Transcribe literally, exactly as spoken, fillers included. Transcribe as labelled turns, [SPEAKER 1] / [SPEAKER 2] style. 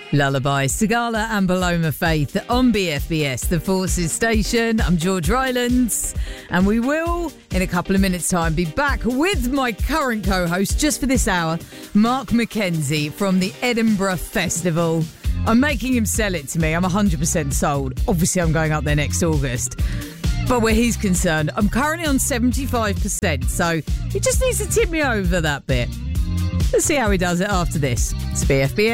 [SPEAKER 1] Lullaby, Sigala and Paloma Faith on B F B S, the Forces Station. I'm George Rylands, and we will, in a couple of minutes' time, be back with my current co-host just for this hour, Mark McKenzie from the Edinburgh Festival. I'm making him sell it to me. I'm one hundred percent sold. Obviously, I'm going up there next August. But where he's concerned, I'm currently on seventy-five percent, so he just needs to tip me over that bit. Let's see how he does it after this. It's B F B S.